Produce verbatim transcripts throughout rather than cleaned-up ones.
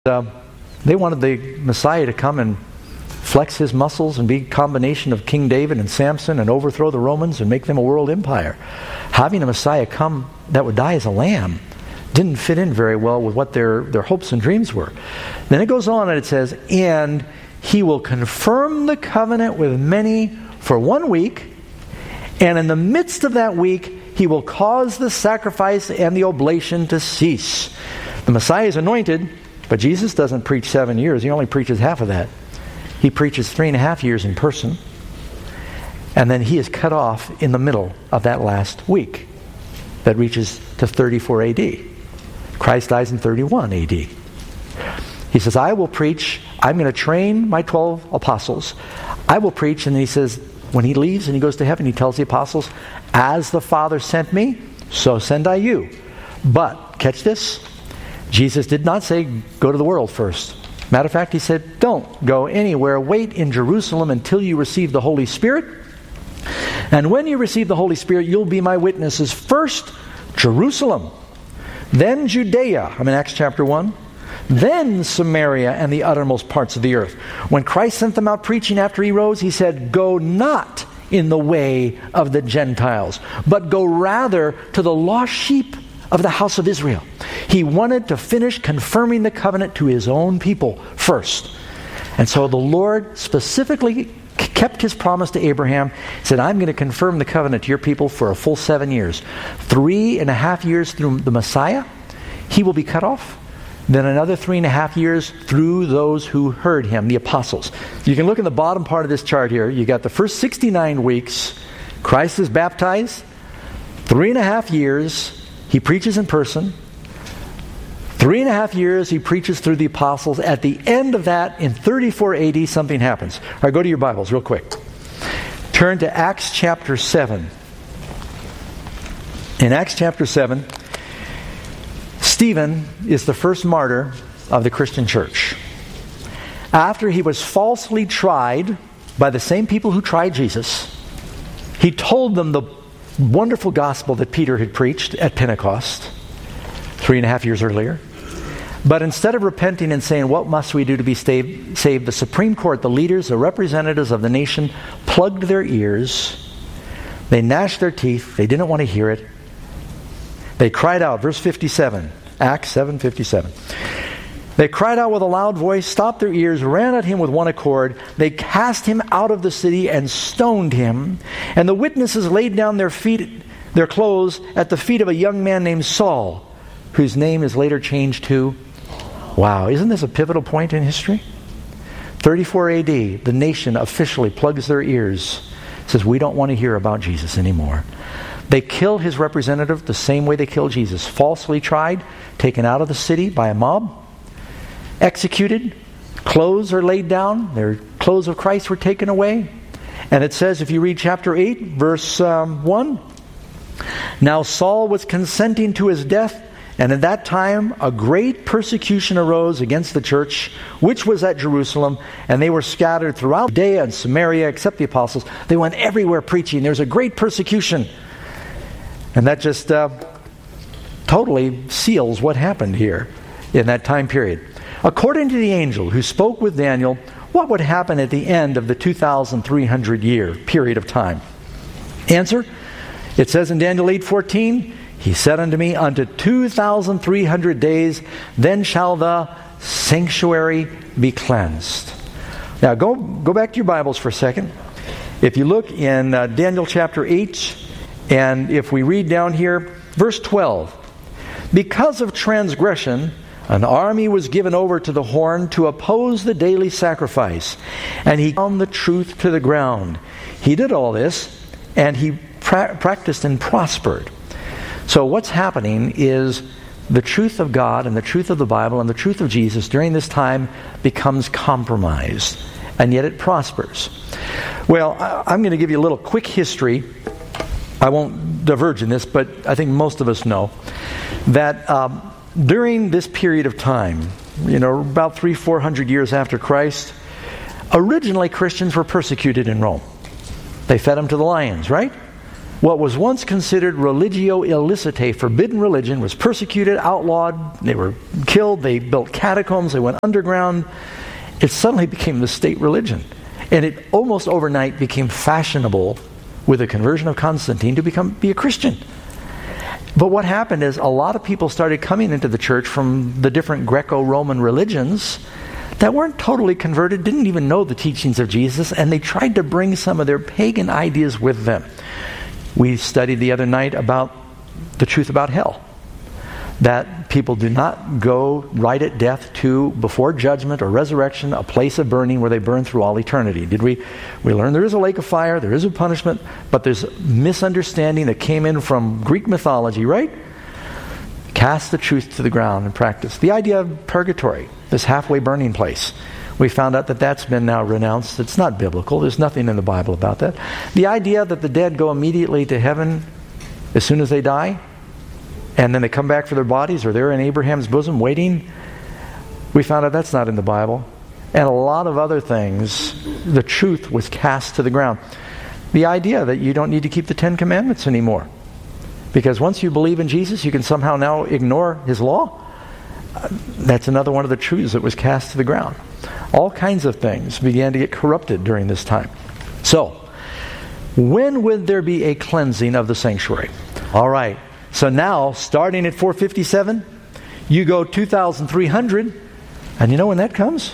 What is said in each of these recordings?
Uh, they wanted the Messiah to come and flex his muscles and be a combination of King David and Samson and overthrow the Romans and make them a world empire. Having a Messiah come that would die as a lamb didn't fit in very well with what their, their hopes and dreams were. Then it goes on and it says, and he will confirm the covenant with many for one week, and in the midst of that week he will cause the sacrifice and the oblation to cease. The Messiah is anointed, but Jesus doesn't preach seven years. He only preaches half of that. He preaches three and a half years in person. And then he is cut off in the middle of that last week. That reaches to thirty-four A D. Christ dies in thirty-one A D. He says, I will preach. I'm going to train my twelve apostles. I will preach. And then he says, when he leaves and he goes to heaven, he tells the apostles, as the Father sent me, so send I you. But, catch this, Jesus did not say, go to the world first. Matter of fact, he said, don't go anywhere. Wait in Jerusalem until you receive the Holy Spirit. And when you receive the Holy Spirit, you'll be my witnesses. First, Jerusalem. Then Judea. I'm in Acts chapter one. Then Samaria and the uttermost parts of the earth. When Christ sent them out preaching after he rose, he said, go not in the way of the Gentiles, but go rather to the lost sheep of the house of Israel. He wanted to finish confirming the covenant to his own people first. And so the Lord specifically kept his promise to Abraham. He said, I'm going to confirm the covenant to your people for a full seven years. Three and a half years through the Messiah, he will be cut off. Then another three and a half years through those who heard him, the apostles. You can look in the bottom part of this chart here. You got the first sixty-nine weeks. Christ is baptized. Three and a half years, he preaches in person. Three and a half years, he preaches through the apostles. At the end of that, in thirty-four A D, something happens. All right, go to your Bibles real quick. Turn to Acts chapter seven. In Acts chapter seven, Stephen is the first martyr of the Christian church. After he was falsely tried by the same people who tried Jesus, he told them the wonderful gospel that Peter had preached at Pentecost three and a half years earlier. But instead of repenting and saying, what must we do to be saved, saved, the Supreme Court, the leaders, the representatives of the nation, plugged their ears. They gnashed their teeth. They didn't want to hear it. They cried out, verse fifty-seven, Acts seven fifty-seven. They cried out with a loud voice, stopped their ears, ran at him with one accord. They cast him out of the city and stoned him. And the witnesses laid down their feet, their clothes at the feet of a young man named Saul, whose name is later changed to, wow, isn't this a pivotal point in history? thirty-four A D, the nation officially plugs their ears, says we don't want to hear about Jesus anymore. They kill his representative the same way they killed Jesus. Falsely tried, taken out of the city by a mob, executed, clothes are laid down, their clothes of Christ were taken away. And it says, if you read chapter eight, verse um, one, now Saul was consenting to his death, and at that time a great persecution arose against the church, which was at Jerusalem, and they were scattered throughout Judea and Samaria, except the apostles. They went everywhere preaching. There was a great persecution. And that just uh, totally seals what happened here in that time period. According to the angel who spoke with Daniel, what would happen at the end of the two thousand three hundred year period of time? Answer, it says in Daniel eight fourteen, he said unto me, unto two thousand three hundred days, then shall the sanctuary be cleansed. Now go, go back to your Bibles for a second. If you look in uh, Daniel chapter eight, and if we read down here, verse twelve, because of transgression, an army was given over to the horn to oppose the daily sacrifice, and he found the truth to the ground. He did all this, and he pra- practiced and prospered. So what's happening is the truth of God and the truth of the Bible and the truth of Jesus during this time becomes compromised, and yet it prospers. Well, I'm going to give you a little quick history. I won't diverge in this, but I think most of us know that um, during this period of time, you know, about three, four hundred years after Christ, originally Christians were persecuted in Rome. They fed them to the lions, right? What was once considered religio illicitae, forbidden religion, was persecuted, outlawed, they were killed, they built catacombs, they went underground. It suddenly became the state religion. And it almost overnight became fashionable with the conversion of Constantine to become be a Christian. But what happened is a lot of people started coming into the church from the different Greco-Roman religions that weren't totally converted, didn't even know the teachings of Jesus, and they tried to bring some of their pagan ideas with them. We studied the other night about the truth about hell. That people do not go right at death to, before judgment or resurrection, a place of burning where they burn through all eternity. Did we? We learned there is a lake of fire, there is a punishment, but there's misunderstanding that came in from Greek mythology, right? Cast the truth to the ground and practice. The idea of purgatory, this halfway burning place. We found out that that's been now renounced. It's not biblical. There's nothing in the Bible about that. The idea that the dead go immediately to heaven as soon as they die, and then they come back for their bodies, or they're in Abraham's bosom waiting, we found out that's not in the Bible. And a lot of other things, the truth was cast to the ground. The idea that you don't need to keep the Ten Commandments anymore, because once you believe in Jesus, you can somehow now ignore His law. Uh, that's another one of the truths that was cast to the ground. All kinds of things began to get corrupted during this time. So, when would there be a cleansing of the sanctuary? All right. So now, starting at four fifty-seven, you go two thousand three hundred, and you know when that comes?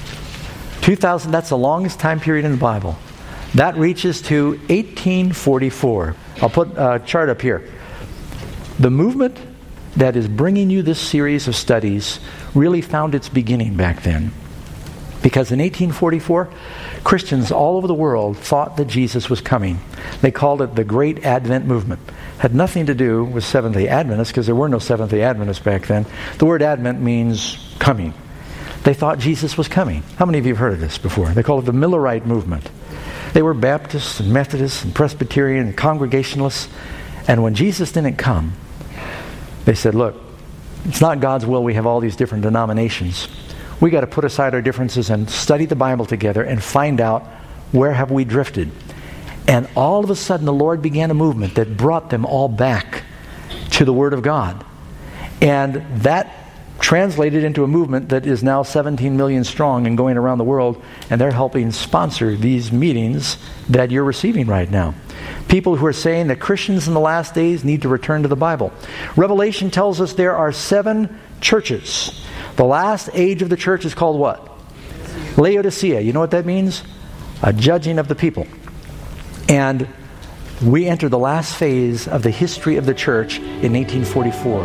two thousand, that's the longest time period in the Bible. That reaches to eighteen forty-four. I'll put a chart up here. The movement that is bringing you this series of studies really found its beginning back then. Because in eighteen forty-four, Christians all over the world thought that Jesus was coming. They called it the Great Advent Movement. Had nothing to do with Seventh-day Adventists, because there were no Seventh-day Adventists back then. The word Advent means coming. They thought Jesus was coming. How many of you have heard of this before? They called it the Millerite Movement. They were Baptists and Methodists and Presbyterian and Congregationalists. And when Jesus didn't come, they said, look, it's not God's will we have all these different denominations. We got to put aside our differences and study the Bible together and find out where have we drifted. And all of a sudden the Lord began a movement that brought them all back to the Word of God. And that translated into a movement that is now seventeen million strong and going around the world, and they're helping sponsor these meetings that you're receiving right now. People who are saying that Christians in the last days need to return to the Bible. Revelation tells us there are seven churches. The last age of the church is called what? Laodicea. You know what that means? A judging of the people. And we enter the last phase of the history of the church in eighteen forty-four.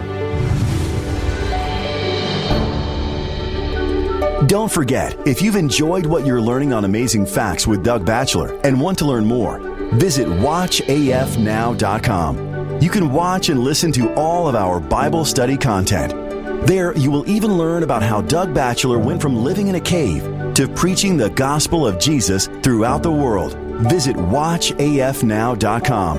Don't forget, if you've enjoyed what you're learning on Amazing Facts with Doug Batchelor and want to learn more, visit watch A F now dot com. You can watch and listen to all of our Bible study content. There, you will even learn about how Doug Batchelor went from living in a cave to preaching the gospel of Jesus throughout the world. Visit watch A F now dot com.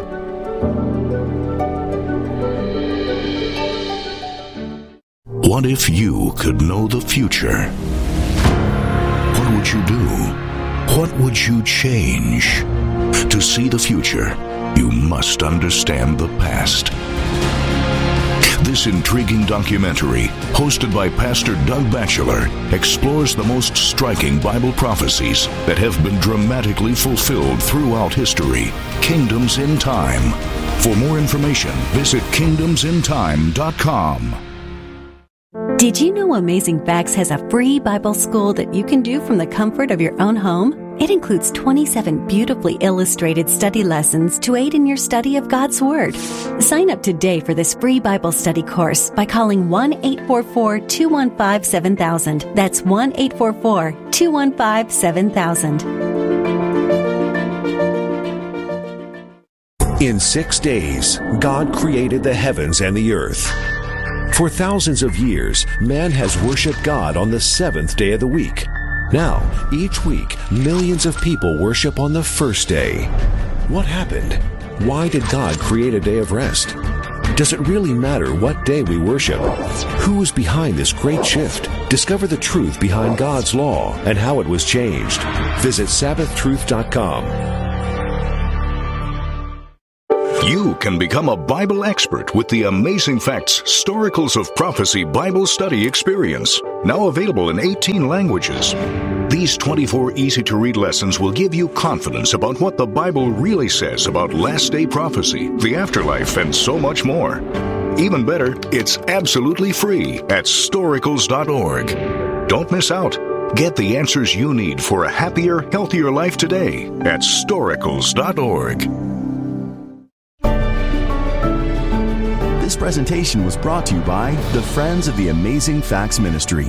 What if you could know the future? What would you do? What would you change? To see the future, you must understand the past. This intriguing documentary, hosted by Pastor Doug Batchelor, explores the most striking Bible prophecies that have been dramatically fulfilled throughout history. Kingdoms in Time. For more information, visit kingdoms in time dot com. Did you know Amazing Facts has a free Bible school that you can do from the comfort of your own home? It includes twenty-seven beautifully illustrated study lessons to aid in your study of God's Word. Sign up today for this free Bible study course by calling one eight four four, two one five, seven thousand. That's one eight four four, two one five, seven thousand. In six days, God created the heavens and the earth. For thousands of years, man has worshiped God on the seventh day of the week. Now, each week, millions of people worship on the first day. What happened? Why did God create a day of rest? Does it really matter what day we worship? Who is behind this great shift? Discover the truth behind God's law and how it was changed. Visit sabbath truth dot com. You can become a Bible expert with the Amazing Facts Storicals of Prophecy Bible Study Experience, now available in eighteen languages. These twenty-four easy-to-read lessons will give you confidence about what the Bible really says about last-day prophecy, the afterlife, and so much more. Even better, it's absolutely free at storicals dot org. Don't miss out. Get the answers you need for a happier, healthier life today at storicals dot org. This presentation was brought to you by the Friends of the Amazing Facts Ministry.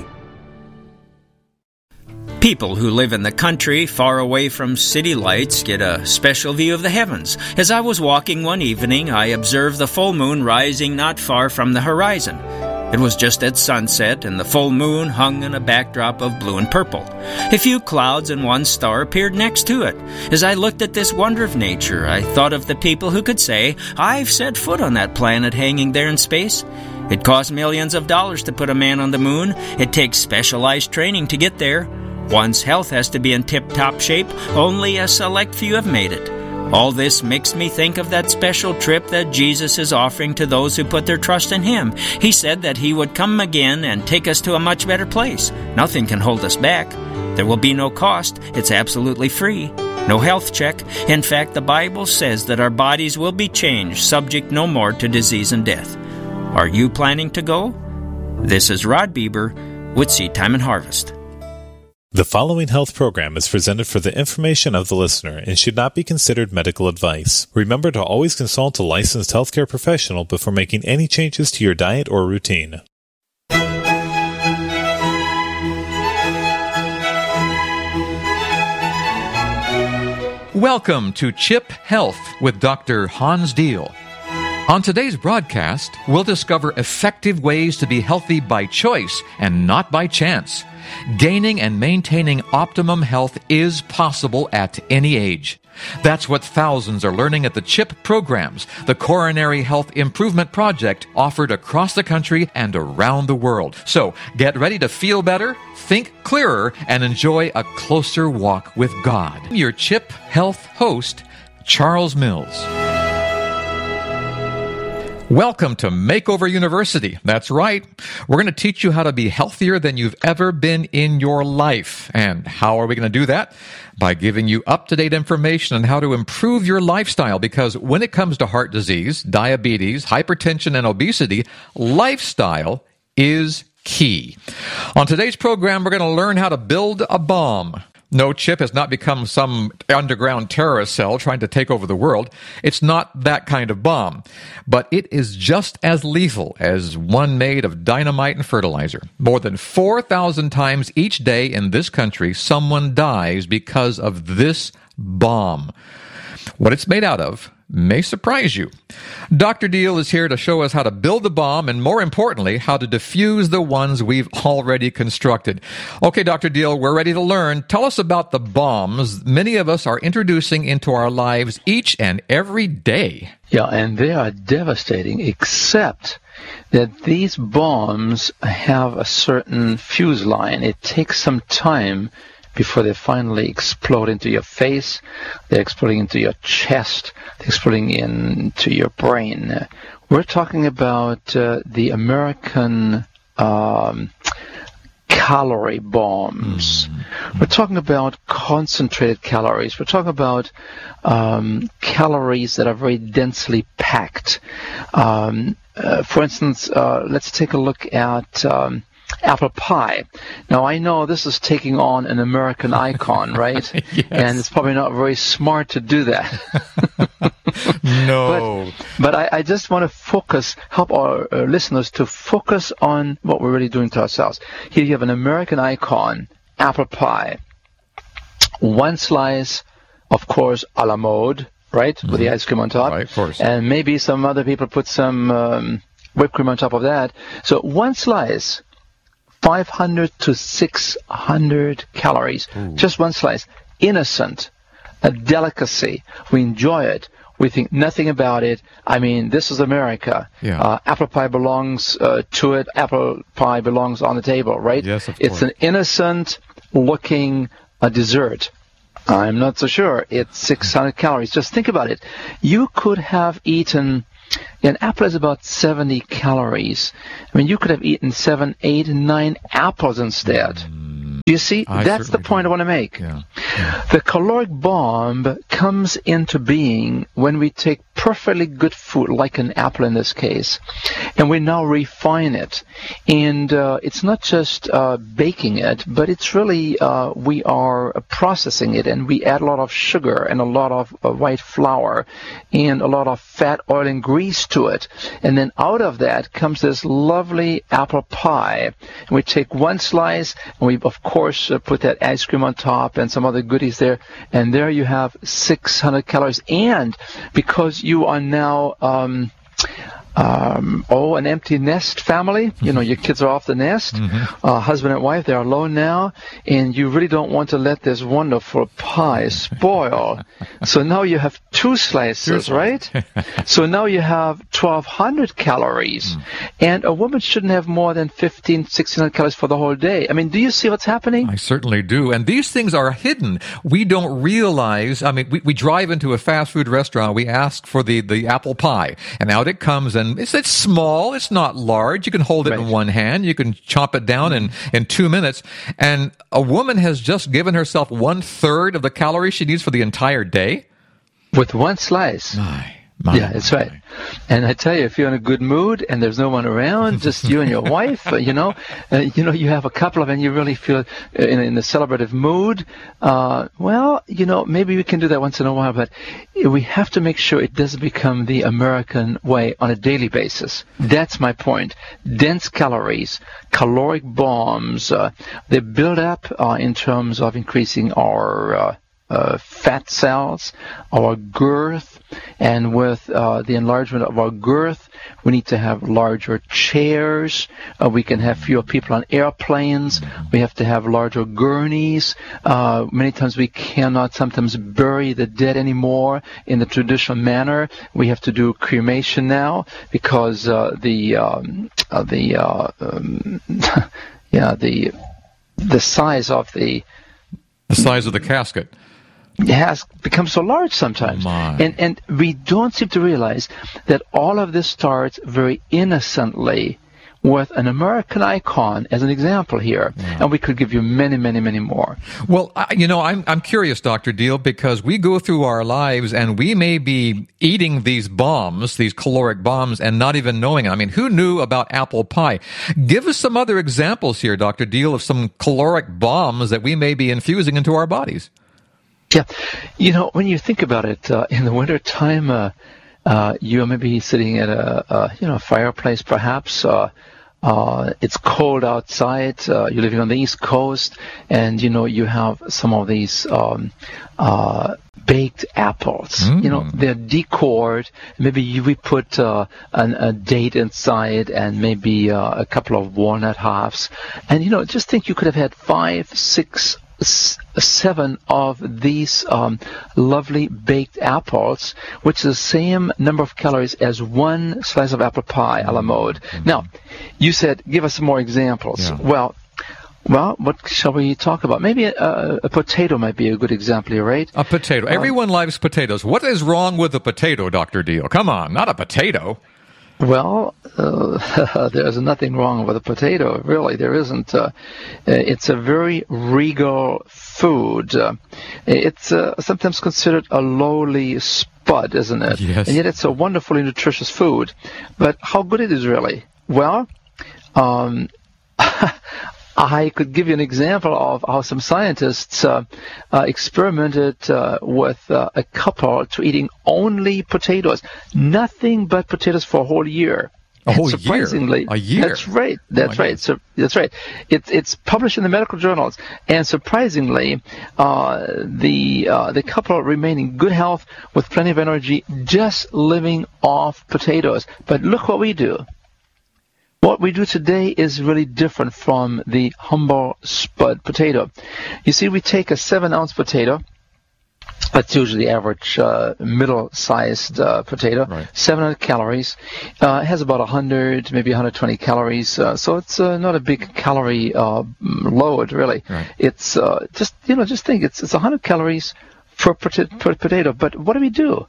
People who live in the country far away from city lights get a special view of the heavens. As I was walking one evening, I observed the full moon rising not far from the horizon. It was just at sunset, and the full moon hung in a backdrop of blue and purple. A few clouds and one star appeared next to it. As I looked at this wonder of nature, I thought of the people who could say, "I've set foot on that planet hanging there in space." It costs millions of dollars to put a man on the moon. It takes specialized training to get there. One's health has to be in tip-top shape. Only a select few have made it. All this makes me think of that special trip that Jesus is offering to those who put their trust in Him. He said that He would come again and take us to a much better place. Nothing can hold us back. There will be no cost. It's absolutely free. No health check. In fact, the Bible says that our bodies will be changed, subject no more to disease and death. Are you planning to go? This is Rod Bieber with Seed Time and Harvest. The following health program is presented for the information of the listener and should not be considered medical advice. Remember to always consult a licensed healthcare professional before making any changes to your diet or routine. Welcome to Chip Health with Doctor Hans Deal. On today's broadcast, we'll discover effective ways to be healthy by choice and not by chance. Gaining and maintaining optimum health is possible at any age. That's what thousands are learning at the CHIP programs, the Coronary Health Improvement Project, offered across the country and around the world. So, get ready to feel better, think clearer, and enjoy a closer walk with God. Your CHIP Health host, Charles Mills. Welcome to Makeover University. That's right. We're going to teach you how to be healthier than you've ever been in your life. And how are we going to do that? By giving you up-to-date information on how to improve your lifestyle, because when it comes to heart disease, diabetes, hypertension, and obesity, lifestyle is key. On today's program, we're going to learn how to build a bomb. No, CHIP has not become some underground terrorist cell trying to take over the world. It's not that kind of bomb. But it is just as lethal as one made of dynamite and fertilizer. More than four thousand times each day in this country, someone dies because of this bomb. What it's made out of may surprise you. Doctor Deal is here to show us how to build the bomb and, more importantly, how to defuse the ones we've already constructed. Okay, Doctor Deal, we're ready to learn. Tell us about the bombs many of us are introducing into our lives each and every day. Yeah, and they are devastating, except that these bombs have a certain fuse line. It takes some time before they finally explode into your face. They're exploding into your chest. They're exploding into your brain. We're talking about uh, the American um, calorie bombs. Mm. We're talking about concentrated calories. We're talking about um, calories that are very densely packed. Um, uh, for instance, uh, let's take a look at Um, apple pie. Now, I know this is taking on an American icon, right? Yes. And it's probably not very smart to do that. No. But, but I, I just want to focus, help our uh, listeners to focus on what we're really doing to ourselves. Here you have an American icon, apple pie. One slice, of course, a la mode, right? Mm-hmm. With the ice cream on top. Right, of course. And maybe some other people put some um, whipped cream on top of that. So one slice, five hundred to six hundred calories. Ooh. Just one slice. Innocent. A delicacy. We enjoy it. We think nothing about it. I mean, this is America. Yeah. Uh, apple pie belongs uh, to it. Apple pie belongs on the table, right? Yes, of It's course. an innocent-looking uh, dessert. I'm not so sure. It's six hundred calories. Just think about it. You could have eaten, an apple is about seventy calories. I mean, you could have eaten seven, eight, nine apples instead. You see, I that's the point do. I want to make. Yeah. Yeah. The caloric bomb comes into being when we take perfectly good food, like an apple in this case, and we now refine it. And uh, it's not just uh, baking it, but it's really, uh, we are processing it, and we add a lot of sugar and a lot of uh, white flour and a lot of fat, oil, and grease to it. And then out of that comes this lovely apple pie. And we take one slice, and we, of course, uh, put that ice cream on top and some other goodies there, and there you have six hundred calories. And because you are now um, um, oh an empty nest family, you know, your kids are off the nest, mm-hmm. uh, husband and wife, they're alone now, and you really don't want to let this wonderful pie spoil. So now you have two slices, right? So now you have twelve hundred calories, mm. and a woman shouldn't have more than fifteen, sixteen hundred calories for the whole day. I mean, do you see what's happening? I certainly do. And these things are hidden. We don't realize, I mean, we, we drive into a fast food restaurant, we ask for the, the apple pie, and out it comes, and it's, it's small, it's not large. You can hold it right in one hand, you can chop it down in, in two minutes, and a woman has just given herself one third of the calories she needs for the entire day? With one slice. My. My, yeah, that's right. And I tell you, if you're in a good mood and there's no one around, just you and your wife, uh, you know, uh, you know, you have a couple of, and you really feel uh, in, in a celebrative mood. Uh, well, you know, maybe we can do that once in a while, but we have to make sure it doesn't become the American way on a daily basis. That's my point. Dense calories, caloric bombs, uh, they build up uh, in terms of increasing our uh, Uh, fat cells, our girth, and with uh, the enlargement of our girth, we need to have larger chairs. Uh, we can have fewer people on airplanes. We have to have larger gurneys. Uh, many times we cannot sometimes bury the dead anymore in the traditional manner. We have to do cremation now because uh, the um, uh, the uh, um, yeah the the size of the the size of the casket has become so large sometimes. Oh and and we don't seem to realize that all of this starts very innocently with an American icon as an example here. Yeah. And we could give you many, many, many more. Well, I, you know, I'm I'm curious, Doctor Deal, because we go through our lives and we may be eating these bombs, these caloric bombs, and not even knowing it. I mean, who knew about apple pie? Give us some other examples here, Doctor Deal, of some caloric bombs that we may be infusing into our bodies. Yeah, you know, when you think about it, uh, in the wintertime, uh, uh, you may be sitting at a, a you know fireplace, perhaps. Uh, uh, it's cold outside. Uh, you're living on the East Coast, and you know you have some of these um, uh, baked apples. Mm. You know, they're decored. Maybe you, we put uh, an, a date inside, and maybe uh, a couple of walnut halves. And you know, just think you could have had five, six. seven of these um, lovely baked apples, which is the same number of calories as one slice of apple pie a la mode. Mm-hmm. Now, you said, give us some more examples. Yeah. Well, well, what shall we talk about? Maybe a, a potato might be a good example here, right? A potato. Um, Everyone likes potatoes. What is wrong with a potato, Doctor Deal? Come on, not a potato. Well, uh, there's nothing wrong with a potato, really. There isn't. Uh, it's a very regal food. Uh, it's uh, sometimes considered a lowly spud, isn't it? Yes. And yet it's a wonderfully nutritious food. But how good it is, really? Well, um, I could give you an example of how some scientists uh, uh, experimented uh, with uh, a couple to eating only potatoes, nothing but potatoes for a whole year. A whole surprisingly, year? A year? That's right. That's oh right. So, that's right. It's it's published in the medical journals, and surprisingly, uh, the uh, the couple remain in good health with plenty of energy, just living off potatoes. But look what we do. What we do today is really different from the humble spud potato. You see, we take a seven-ounce potato, That's usually the average uh, middle-sized uh, potato. Right. seven hundred calories. Uh, it has about one hundred, maybe one hundred twenty calories. Uh, so it's uh, not a big calorie uh, load, really. Right. It's uh, just, you know, just think, it's it's one hundred calories per, per potato. But what do we do?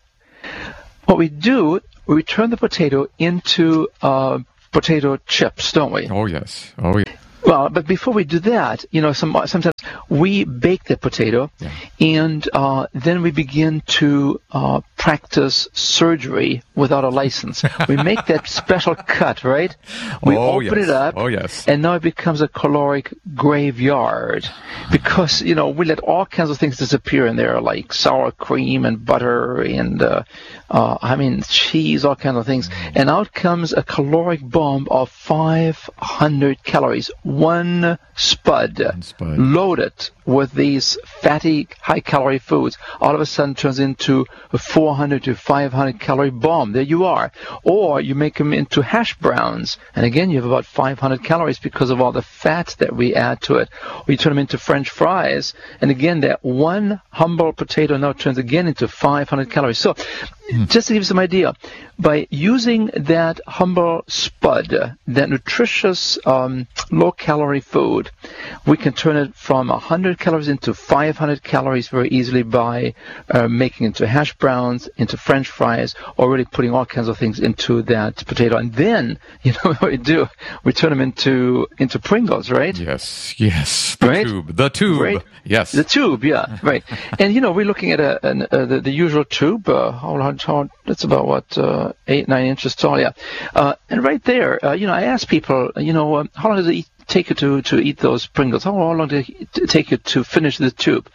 What we do, we turn the potato into uh, potato chips, don't we? Oh, yes. Oh, yes. Well, but before we do that, you know, some, sometimes we bake the potato, Yeah. and uh, then we begin to uh, practice surgery without a license. We make that special cut, right? We Oh, open yes. it up, Oh, yes. and now it becomes a caloric graveyard because, you know, we let all kinds of things disappear in there, like sour cream and butter and, uh, uh, I mean, cheese, all kinds of things. And out comes a caloric bomb of five hundred calories. One spud, One spud. loaded with these fatty, high-calorie foods, all of a sudden turns into a four hundred to five hundred calorie bomb. There you are. Or you make them into hash browns, and again, you have about five hundred calories because of all the fat that we add to it. Or you turn them into French fries, and again, that one humble potato now turns again into five hundred calories. So, just to give you some idea, by using that humble spud, that nutritious, um, low-calorie food, we can turn it from one hundred calories into five hundred calories very easily by uh, making it into hash browns, into French fries, or really putting all kinds of things into that potato. And then, you know what we do? We turn them into into Pringles, right? Yes, yes. The Right? tube. The tube. Right? Yes. The tube, yeah, right. And, you know, we're looking at a, an, uh, the, the usual tube. Uh, how, how, how, that's about, what, uh, eight, nine inches tall, yeah. Uh, and right there, uh, you know, I ask people, you know, uh, how long does it eat, take you to, to eat those Pringles? How long does it take you to finish the tube?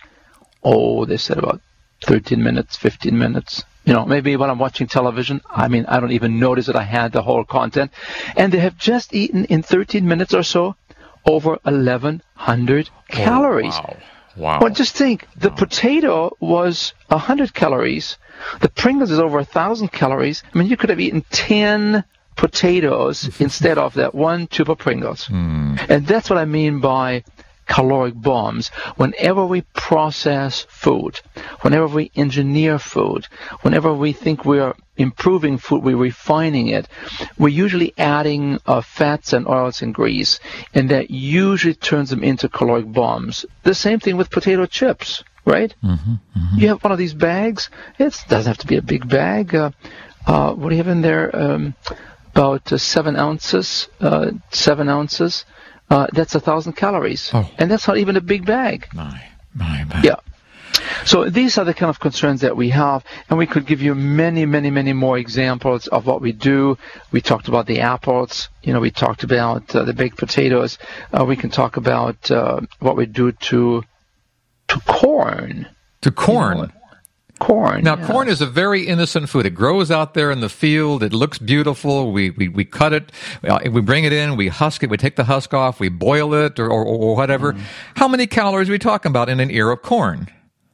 Oh, they said about thirteen minutes, fifteen minutes. You know, maybe when I'm watching television, I mean, I don't even notice that I had the whole content. And they have just eaten in thirteen minutes or so over eleven hundred calories. Oh, wow. Wow. Well, just think, the potato was one hundred calories. The Pringles is over one thousand calories. I mean, you could have eaten ten potatoes instead of that one tube of Pringles. Mm. And that's what I mean by caloric bombs. Whenever we process food, whenever we engineer food, whenever we think we're improving food, we're refining it, we're usually adding uh, fats and oils and grease, and that usually turns them into caloric bombs. The same thing with potato chips, right? Mm-hmm, mm-hmm. You have one of these bags. It doesn't have to be a big bag. Uh, uh, what do you have in there? Um, about uh, seven ounces. Uh, seven ounces. Uh, that's a thousand calories, Oh. and that's not even a big bag. My, my, my. Yeah. So these are the kind of concerns that we have, and we could give you many, many, many more examples of what we do. We talked about the apples. You know, we talked about uh, the baked potatoes. Uh, we can talk about uh, what we do to to corn. To corn. You know, corn. Now, yeah. corn is a very innocent food. It grows out there in the field. It looks beautiful. We we, we cut it. Uh, we bring it in. We husk it. We take the husk off. We boil it or, or, or whatever. Mm. How many calories are we talking about in an ear of corn?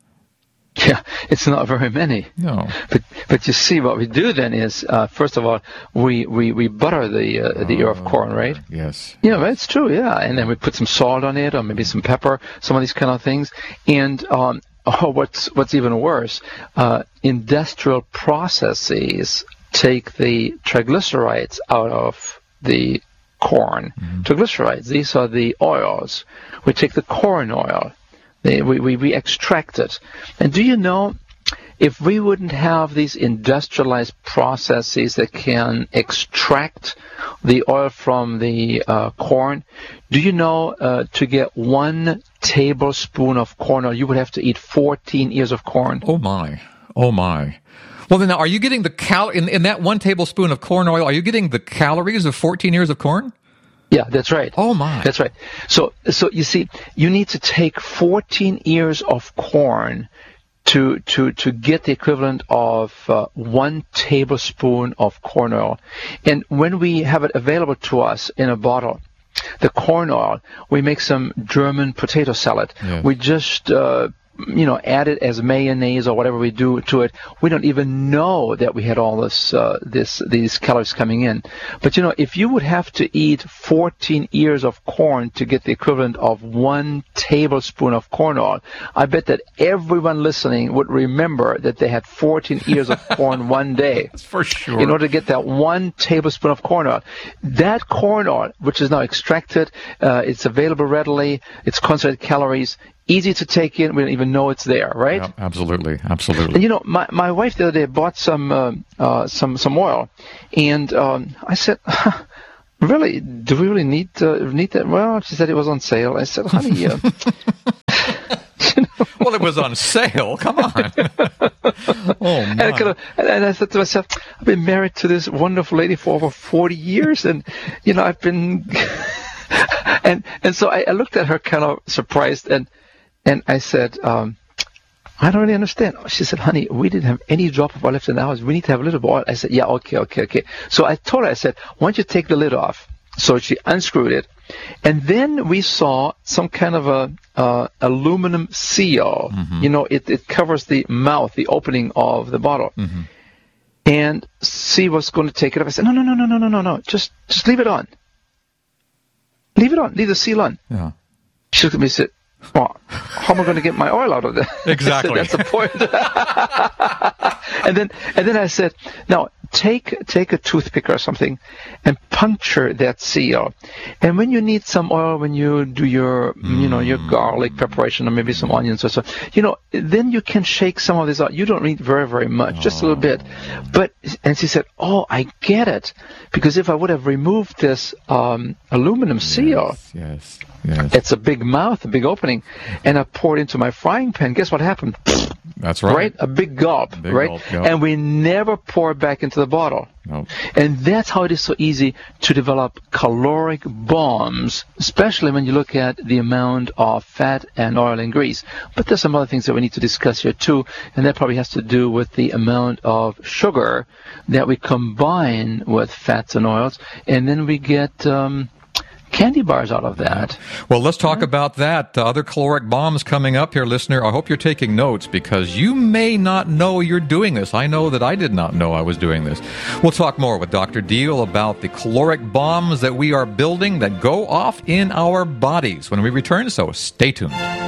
Yeah, it's not very many. No. But but you see, what we do then is, uh, first of all, we, we, we butter the uh, the ear of corn, right? Yes. Yeah, that's true, yeah. And then we put some salt on it, or maybe some pepper, some of these kind of things. And um, oh, what's what's even worse, uh, industrial processes take the triglycerides out of the corn. Mm-hmm. Triglycerides, these are the oils. We take the corn oil. They, we, we, we extract it. And do you know, if we wouldn't have these industrialized processes that can extract the oil from the uh, corn, do you know uh, to get one tablespoon of corn oil, you would have to eat fourteen ears of corn? Oh, my. Oh, my. Well, then, are you getting the cal in, in that one tablespoon of corn oil, are you getting the calories of fourteen ears of corn? Yeah, that's right. Oh, my. That's right. So, so you see, you need to take fourteen ears of corn to to to get the equivalent of uh, one tablespoon of corn oil. And when we have it available to us in a bottle, the corn oil, we make some German potato salad. Yes. We just uh, you know, add it as mayonnaise or whatever we do to it, we don't even know that we had all this, uh, this, these calories coming in. But you know, if you would have to eat fourteen ears of corn to get the equivalent of one tablespoon of corn oil, I bet that everyone listening would remember that they had fourteen ears of corn one day. That's for sure. In order to get that one tablespoon of corn oil. That corn oil, which is now extracted, uh, it's available readily, it's concentrated calories, easy to take in, we don't even know it's there, right? Yeah, absolutely, absolutely. And you know, my, my wife the other day bought some uh, uh, some some oil, and um, I said, really, do we really need uh, need that? Well, she said it was on sale. I said, honey, uh, you know, well, it was on sale. Come on. Oh, and I, kind of, and I said to myself, I've been married to this wonderful lady for over forty years, and you know, I've been, and and so I, I looked at her kind of surprised, and and I said, um, I don't really understand. She said, honey, we didn't have any drop of oil left in the house. We need to have a little bit of oil. I said, yeah, okay, okay, okay. So I told her, I said, why don't you take the lid off? So she unscrewed it. And then we saw some kind of a uh, aluminum seal. Mm-hmm. You know, it, it covers the mouth, the opening of the bottle. Mm-hmm. And she was going to take it off. I said, no, no, no, no, no, no, no, no. Just, just leave it on. Leave it on. Leave the seal on. Yeah. She looked at me and said, well, how am I going to get my oil out of that? Exactly. That's the point. and then, and then I said, now take take a toothpick or something, and puncture that seal. And when you need some oil, when you do your, mm. you know, your garlic preparation, or maybe some onions or so, you know, then you can shake some of this out. You don't need very, very much, oh. just a little bit. But and she said, oh, I get it, because if I would have removed this um, aluminum yes, seal, yes, yes, it's a big mouth, a big opening, and I poured into my frying pan. Guess what happened? That's right. Right? A big gulp, big right? Gulp, yep. And we never pour back into the bottle. Nope. And that's how it is so easy to develop caloric bombs, especially when you look at the amount of fat and oil and grease. But there's some other things that we need to discuss here too, and that probably has to do with the amount of sugar that we combine with fats and oils, and then we get um, candy bars out of that. Well, let's talk about that. Uh, other caloric bombs coming up here, listener. I hope you're taking notes, because you may not know you're doing this. I know that I did not know I was doing this. We'll talk more with Doctor Deal about the caloric bombs that we are building that go off in our bodies when we return, so stay tuned.